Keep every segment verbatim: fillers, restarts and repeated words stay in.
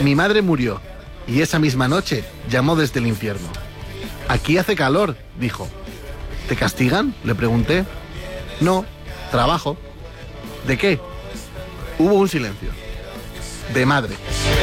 Mi madre murió y esa misma noche llamó desde el infierno. Aquí hace calor, dijo. ¿Te castigan?, le pregunté. No, trabajo. ¿De qué? Hubo un silencio. De madre.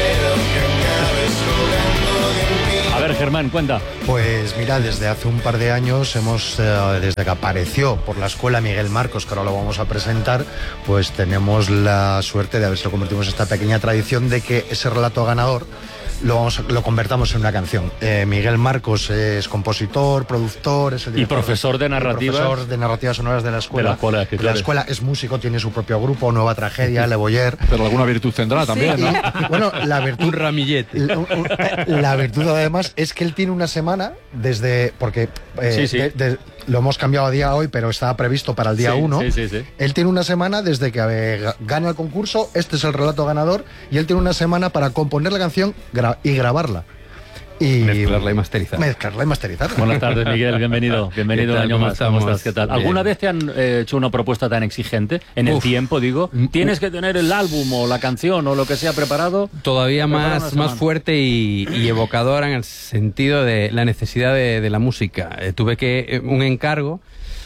A ver, Germán, cuenta. Pues mira, desde hace un par de años hemos, eh, desde que apareció por la escuela Miguel Marcos, que ahora lo vamos a presentar, pues tenemos la suerte de haber sido convertimos en esta pequeña tradición de que ese relato ganador lo, vamos, lo convertamos en una canción. Eh, Miguel Marcos es compositor, productor, es el y profesor de narrativas. Profesor de narrativas sonoras de la escuela. De la escuela, de la escuela es músico, tiene su propio grupo, Nueva Tragedia, Le Boyer. Pero alguna virtud tendrá también, sí, ¿no? Y, bueno, la virtud. Un ramillete. La, la virtud además es que él tiene una semana desde. Porque eh, sí, sí. De, de, lo hemos cambiado a día hoy, pero estaba previsto para el día uno. Sí, sí, sí, sí. Él tiene una semana desde que eh, gana el concurso, este es el relato ganador, y él tiene una semana para componer la canción gra y grabarla. Y mezclarla y masterizarla. Mezclarla y masterizarla. Buenas tardes, Miguel, bienvenido. Bienvenido un año más. ¿Cómo estás? ¿Qué tal? Bien. ¿Alguna vez te han eh, hecho una propuesta tan exigente en el Uf. tiempo, digo? ¿Tienes que tener el álbum o la canción o lo que sea preparado? Todavía más, más fuerte y, y evocadora en el sentido de la necesidad de, de la música. Eh, tuve que eh, un encargo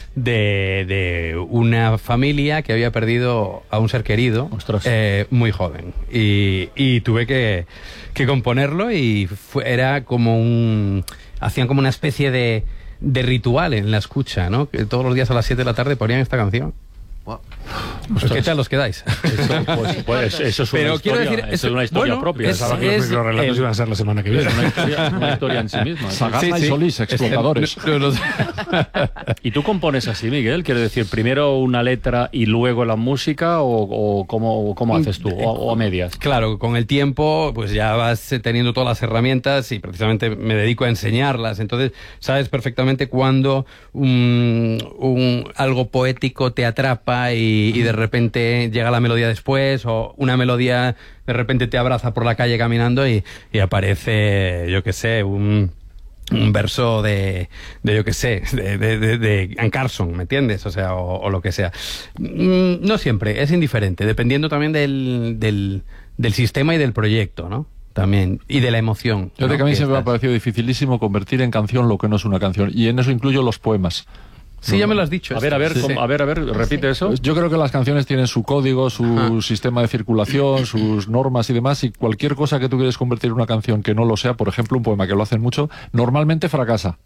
de, de una familia que había perdido a un ser querido eh, muy joven y, y tuve que, que componerlo y fue, era como un hacían como una especie de, de ritual en la escucha, ¿no? Que todos los días a las siete de la tarde ponían esta canción. Wow. Pues, ¿qué tal os quedáis? Eso, pues, pues, eso es una Pero historia, quiero decir, eso eso, es una historia bueno, propia. Es, Pensaba que los es microrelatos el... iban a ser la semana que viene. Es una historia, una historia en sí misma. Sagarna Sí, sí. y Solís, explotadores. No, no, no. ¿Y tú compones así, Miguel? Quiero decir, primero una letra y luego la música, o, o cómo, cómo haces tú, o, o a medias. Claro, con el tiempo pues ya vas teniendo todas las herramientas y precisamente me dedico a enseñarlas, entonces sabes perfectamente cuándo un, un, algo poético te atrapa y, y de repente llega la melodía después, o una melodía de repente te abraza por la calle caminando y, y aparece, yo qué sé, un... un verso de, de yo qué sé, de, de, de, de Ann Carson, ¿me entiendes? O sea, o, o lo que sea. Mm, no siempre, es indiferente, dependiendo también del, del, del sistema y del proyecto, ¿no? También, y de la emoción. Yo ¿no? creo que a mí que siempre me ha estás... parecido dificilísimo convertir en canción lo que no es una canción, y en eso incluyo los poemas. Sí, no, ya me lo has dicho. A ver, a ver, Sí. ¿cómo, a ver, a ver, repite eso. Yo creo que las canciones tienen su código, su Ajá. sistema de circulación, sus normas y demás, y cualquier cosa que tú quieres convertir en una canción que no lo sea, por ejemplo, un poema, que lo hacen mucho, normalmente fracasa.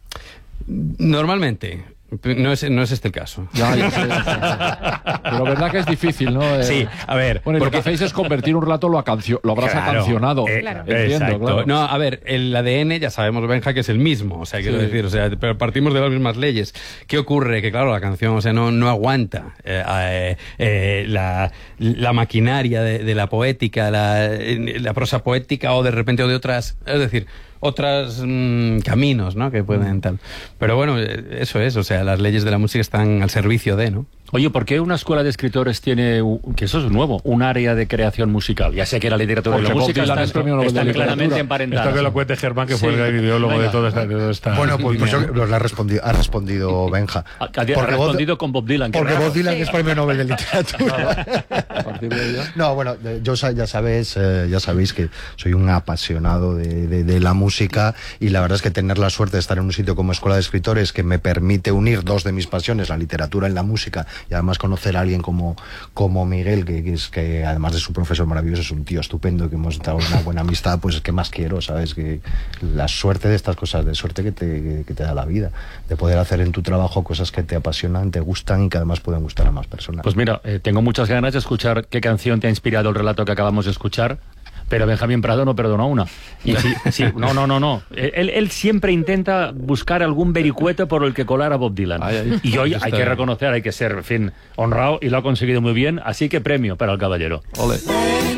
Normalmente. No es, no es este el caso. Ya, ya sé, ya sé. Pero verdad que es difícil, ¿no? Eh, Sí, a ver. Bueno, y porque... lo que hacéis es convertir un relato, lo, acancio lo habrás Claro, acancionado. eh, Claro. Entiendo, Exacto. claro. No, a ver, el A D N ya sabemos, Benja, que es el mismo. O sea, quiero Sí. decir, o sea, pero partimos de las mismas leyes. ¿Qué ocurre? Que claro, la canción, o sea, no, no aguanta eh, eh, eh, la, la maquinaria de, de la poética, la, la prosa poética o de repente o de otras, es decir, otros mmm, caminos, ¿no? Que pueden tal. Pero bueno, eso es, o sea, las leyes de la música están al servicio de, ¿no? Oye, ¿por qué una escuela de escritores tiene, que eso es nuevo, un área de creación musical? Ya sé que la literatura Porque y la Bob música Dylan están, es premio Nobel de están Literatura. claramente emparentadas. Esto que lo cuente Germán, que fue Sí. el gran ideólogo Venga. de toda esta... De toda esta Bueno, pues, pues yo línea. creo que lo ha respondido, ha respondido Benja. Ha, ha respondido Bob, con Bob Dylan. qué porque raro. Bob Dylan es premio Nobel de Literatura. A partir de ella. No, bueno, yo sa- ya sabes, eh, ya sabéis que soy un apasionado de, de, de la música, y la verdad es que tener la suerte de estar en un sitio como Escuela de Escritores, que me permite unir dos de mis pasiones, la literatura y la música, y además conocer a alguien como, como Miguel, que, que es que además de su profesor maravilloso es un tío estupendo, que hemos dado una buena amistad, pues ¿qué más quiero? ¿Sabes? Que la suerte de estas cosas, de suerte que te, que, que te da la vida, de poder hacer en tu trabajo cosas que te apasionan, te gustan y que además pueden gustar a más personas. Pues mira, eh, tengo muchas ganas de escuchar qué canción te ha inspirado el relato que acabamos de escuchar, pero Benjamín Prado no perdona una. Y sí, sí, no, no, no, no. Él, él siempre intenta buscar algún vericueto por el que colar a Bob Dylan. Ay, ay, y hoy está hay que bien. reconocer, hay que ser, en fin, honrado, y lo ha conseguido muy bien, así que premio para el caballero. Ole.